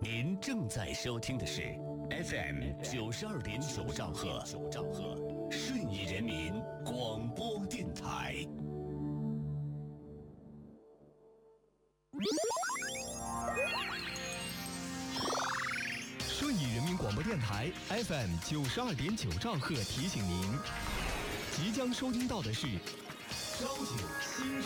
您正在收听的是 FM 92.9兆赫，顺义人民广播电台。 顺义人民广播电台 FM 92.9兆赫提醒您，即将收听到的是朝九新时